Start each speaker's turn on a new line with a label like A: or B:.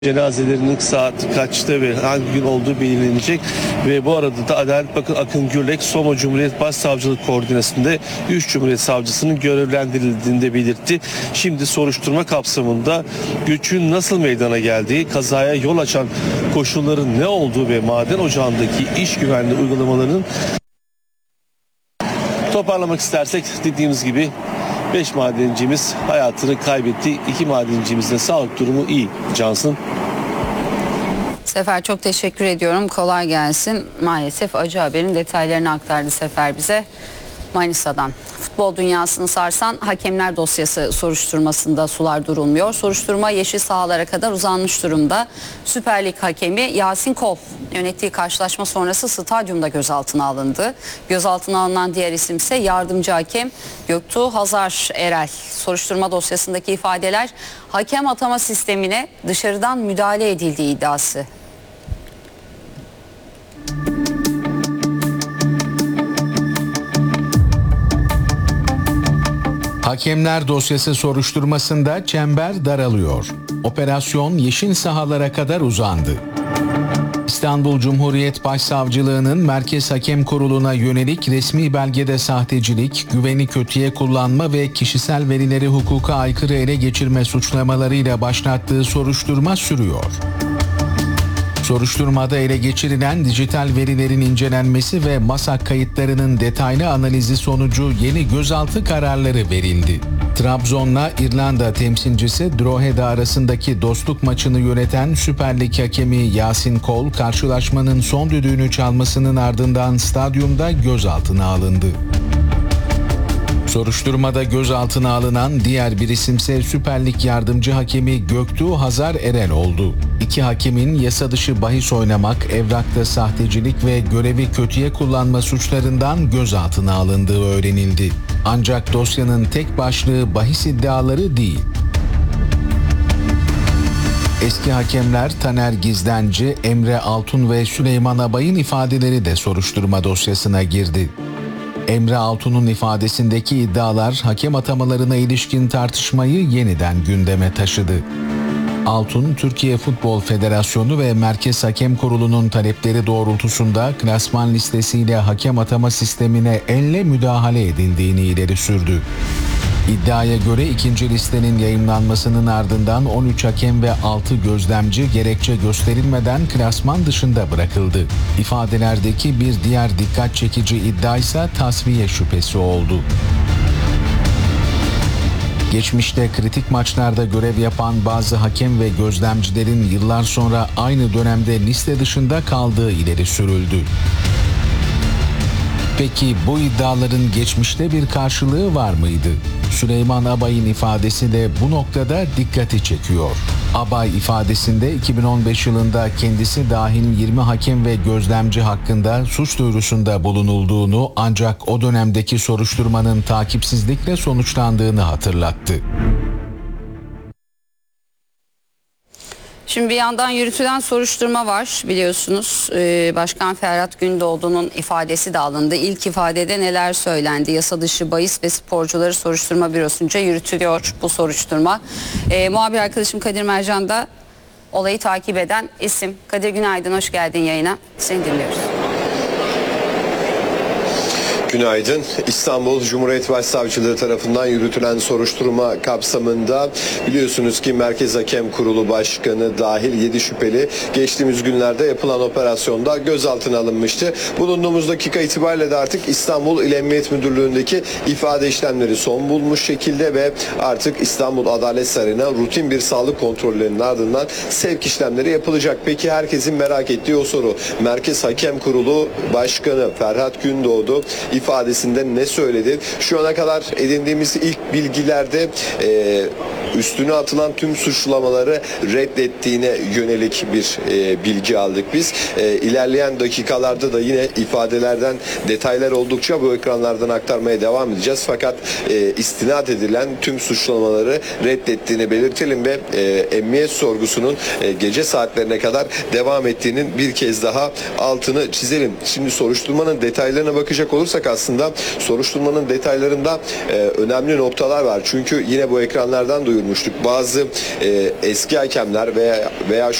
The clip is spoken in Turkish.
A: Cenazelerinin saat kaçta ve hangi gün olduğu belirlenecek ve bu arada da Adalet Bakanı Akın Gürlek, Soma Cumhuriyet Başsavcılığı Koordinası'nda 3 Cumhuriyet Savcısının görevlendirildiğini de belirtti. Şimdi soruşturma kapsamında göçün nasıl meydana geldiği, kazaya yol açan koşulların ne olduğu ve maden ocağındaki iş güvenliği uygulamalarının toparlamak istersek dediğimiz gibi 5 madencimiz hayatını kaybetti. 2 madencimizin sağlık durumu iyi. Cansın.
B: Sefer çok teşekkür ediyorum. Kolay gelsin. Maalesef acı haberin detaylarını aktardı Sefer bize Manisa'dan. Futbol dünyasını sarsan hakemler dosyası soruşturmasında sular durulmuyor. Soruşturma yeşil sahalara kadar uzanmış durumda. Süper Lig hakemi Yasin Kol yönettiği karşılaşma sonrası stadyumda gözaltına alındı. Gözaltına alınan diğer isim ise yardımcı hakem Göktuğ Hazar Erel. Soruşturma dosyasındaki ifadeler hakem atama sistemine dışarıdan müdahale edildiği iddiası.
C: Hakemler dosyası soruşturmasında çember daralıyor. Operasyon yeşil sahalara kadar uzandı. İstanbul Cumhuriyet Başsavcılığı'nın Merkez Hakem Kurulu'na yönelik resmi belgede sahtecilik, güveni kötüye kullanma ve kişisel verileri hukuka aykırı ele geçirme suçlamalarıyla başlattığı soruşturma sürüyor. Soruşturmada ele geçirilen dijital verilerin incelenmesi ve MASAK kayıtlarının detaylı analizi sonucu yeni gözaltı kararları verildi. Trabzon'la İrlanda temsilcisi Drogheda arasındaki dostluk maçını yöneten Süper Lig hakemi Yasin Kol, karşılaşmanın son düdüğünü çalmasının ardından stadyumda gözaltına alındı. Soruşturmada gözaltına alınan diğer bir isimse Süper Lig yardımcı hakemi Göktuğ Hazar Erel oldu. İki hakemin yasa dışı bahis oynamak, evrakta sahtecilik ve görevi kötüye kullanma suçlarından gözaltına alındığı öğrenildi. Ancak dosyanın tek başlığı bahis iddiaları değil. Eski hakemler Taner Gizlenci, Emre Altun ve Süleyman Abay'ın ifadeleri de soruşturma dosyasına girdi. Emre Altun'un ifadesindeki iddialar hakem atamalarına ilişkin tartışmayı yeniden gündeme taşıdı. Altun, Türkiye Futbol Federasyonu ve Merkez Hakem Kurulu'nun talepleri doğrultusunda klasman listesiyle hakem atama sistemine elle müdahale edildiğini ileri sürdü. İddiaya göre ikinci listenin yayımlanmasının ardından 13 hakem ve 6 gözlemci gerekçe gösterilmeden klasman dışında bırakıldı. İfadelerdeki bir diğer dikkat çekici iddia ise tasfiye şüphesi oldu. Geçmişte kritik maçlarda görev yapan bazı hakem ve gözlemcilerin yıllar sonra aynı dönemde liste dışında kaldığı ileri sürüldü. Peki bu iddiaların geçmişte bir karşılığı var mıydı? Süleyman Abay'ın ifadesi de bu noktada dikkati çekiyor. Abay ifadesinde 2015 yılında kendisi dahil 20 hakem ve gözlemci hakkında suç duyurusunda bulunulduğunu, ancak o dönemdeki soruşturmanın takipsizlikle sonuçlandığını hatırlattı.
B: Şimdi bir yandan yürütülen soruşturma var biliyorsunuz. Başkan Ferhat Gündoğdu'nun ifadesi de alındı. İlk ifadede neler söylendi? Yasa dışı bahis ve sporcuları soruşturma bürosunca yürütülüyor bu soruşturma. Muhabir arkadaşım Kadir Mercan da olayı takip eden isim. Kadir, günaydın, hoş geldin yayına. Seni dinliyoruz.
D: Günaydın. İstanbul Cumhuriyet Başsavcılığı tarafından yürütülen soruşturma kapsamında biliyorsunuz ki Merkez Hakem Kurulu Başkanı dahil 7 şüpheli geçtiğimiz günlerde yapılan operasyonda gözaltına alınmıştı. Bulunduğumuz dakika itibariyle de artık İstanbul İl Emniyet Müdürlüğü'ndeki ifade işlemleri son bulmuş şekilde ve artık İstanbul Adalet Sarayı'na rutin bir sağlık kontrollerinin ardından sevk işlemleri yapılacak. Peki herkesin merak ettiği o soru: Merkez Hakem Kurulu Başkanı Ferhat Gündoğdu ifadesinde ne söyledi? Şu ana kadar edindiğimiz ilk bilgilerde üstüne atılan tüm suçlamaları reddettiğine yönelik bir bilgi aldık biz. İlerleyen dakikalarda da yine ifadelerden detaylar oldukça bu ekranlardan aktarmaya devam edeceğiz. Fakat istinad edilen tüm suçlamaları reddettiğini belirtelim ve emniyet sorgusunun gece saatlerine kadar devam ettiğinin bir kez daha altını çizelim. Şimdi soruşturmanın detaylarına bakacak olursak aslında soruşturmanın detaylarında önemli noktalar var. Çünkü yine bu ekranlardan duyurmuştuk. Bazı eski hakemler veya